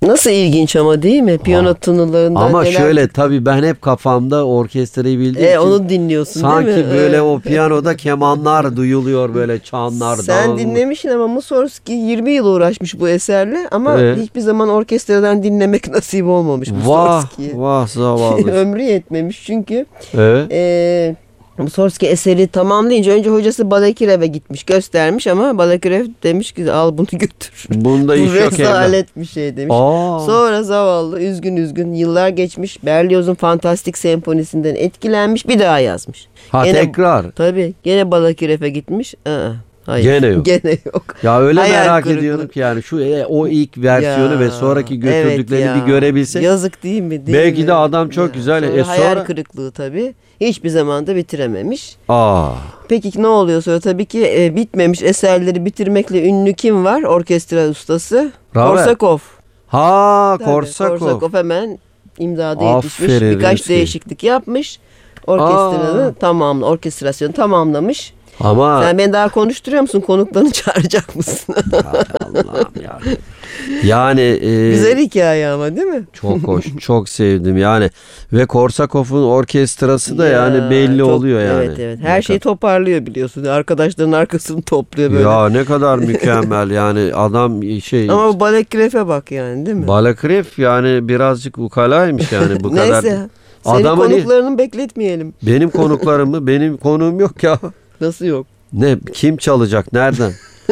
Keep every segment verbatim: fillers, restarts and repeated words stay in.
Nasıl ilginç ama değil mi? Piyano Aa. tınılarında Ama neler... şöyle tabii ben hep kafamda orkestrayı bildiğim E, için onu dinliyorsun sanki değil mi? böyle Evet. o piyanoda kemanlar duyuluyor, böyle çanlar. Sen davul. dinlemişsin ama Mussorgsky yirmi yıl uğraşmış bu eserle ama Ee? hiçbir zaman orkestradan dinlemek nasip olmamış Vah Mussorgsky'ye. vah zavallı. Ömrü yetmemiş çünkü. Evet. E, Mussorgsky eseri tamamlayınca önce hocası Balakirev'e gitmiş, göstermiş ama Balakirev demiş ki al bunu götür. Bunda iş Bu yok evlat. rezalet bir şey demiş. Aa. Sonra zavallı üzgün üzgün yıllar geçmiş, Berlioz'un Fantastik Senfonisi'nden etkilenmiş, bir daha yazmış. Ha Gene- tekrar. Tabii gene Balakirev'e gitmiş. Aa, hayır. Gene yok. Gene yok. Ya öyle Hayal merak kırıklığı. ediyorum ki yani şu e, o ilk versiyonu Ya, ve sonraki götürdüklerini evet ya. bir görebilsek. Yazık değil mi? Değil Belki mi? de adam çok güzel. Sonra E, hayal sonra- kırıklığı tabii. Hiçbir zaman da bitirememiş. Aa. Peki ne oluyor sonra? Tabii ki e, bitmemiş eserleri bitirmekle ünlü kim var? Orkestra ustası. Ravel. Korsakov. Ha Tabii, Korsakov. Korsakov hemen imdada yetişmiş. Aferin Birkaç Rimsky. değişiklik yapmış. Orkestranı Aa. tamamla, orkestrasyonu tamamlamış. Ama Sen beni daha konuşturuyor musun? Konuklarını çağıracak mısın? Hay Allah'ım ya. Yani e, Güzel hikaye ama değil mi? çok hoş, çok sevdim yani ve Korsakov'un orkestrası da Ya, yani belli çok- oluyor yani. Evet evet. Her şeyi toparlıyor biliyorsun. Arkadaşların arkasını topluyor böyle. Ya ne kadar mükemmel yani adam şey Ama bu Balakrev'e bak yani değil mi? Balakrev yani birazcık ukalaymış yani bu kadar. Neyse. Senin Adamı ni- konuklarını bekletmeyelim. Benim konuklarımı benim konuğum yok ya. Nasıl yok? Ne kim çalacak nereden?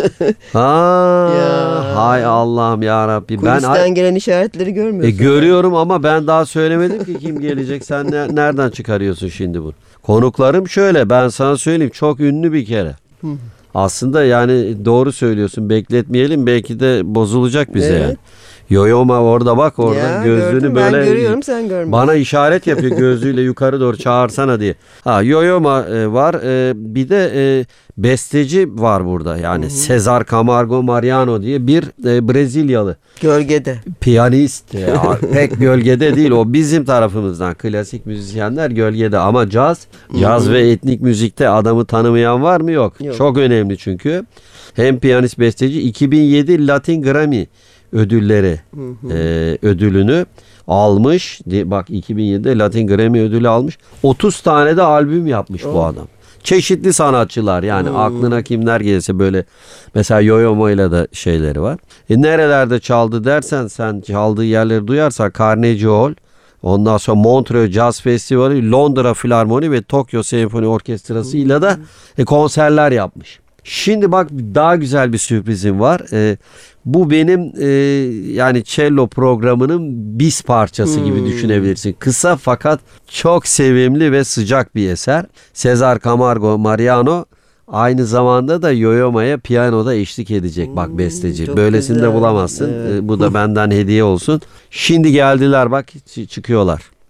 Ha, Ya. hay Allah'ım ya Rabbi. Ben Kulisten gelen işaretleri görmüyorsun. E, görüyorum ama ben daha söylemedim ki kim gelecek. Sen ne- nereden çıkarıyorsun şimdi bunu? Konuklarım şöyle, ben sana söyleyeyim, çok ünlü bir kere. Aslında yani doğru söylüyorsun, bekletmeyelim, belki de bozulacak bize Evet. yani. Yoyoma orada bak, orada Ya, gözlüğünü gördüm, böyle ben görüyorum, sen görmüyorsun. bana işaret yapıyor gözlüğüyle yukarı doğru çağırsana diye. Ha Yoyoma e, var, e, bir de e, besteci var burada yani Cesar Camargo Mariano diye bir e, Brezilyalı Gölgede. piyanist. Ya, pek gölgede değil, o bizim tarafımızdan, klasik müzisyenler gölgede ama caz caz ve etnik müzikte adamı tanımayan var mı? Yok. Yok. Çok önemli çünkü hem piyanist besteci, iki bin yedi Latin Grammy ödülleri e, ödülünü almış. Di- Bak iki bin yedide Latin Grammy ödülü almış. otuz tane de albüm yapmış bu adam. Çeşitli sanatçılar yani aklına kimler gelirse böyle, mesela Yoyomo'yla da şeyleri var. E nerelerde çaldı dersen, sen çaldığı yerleri duyarsan Carnegie Hall, ondan sonra Montreux Jazz Festivali, Londra Filarmoni ve Tokyo Senfoni Orkestrası ile de e, konserler yapmış. Şimdi bak daha güzel bir sürprizim var. E, bu benim e, yani cello programının bis parçası gibi düşünebilirsin. Kısa fakat çok sevimli ve sıcak bir eser. Cesar Camargo Mariano aynı zamanda da Yoyoma'ya piyanoda eşlik edecek. Bak besteci. çok Böylesini de güzel. bulamazsın. Evet. E, bu da benden hediye olsun. Şimdi geldiler bak, ç- çıkıyorlar.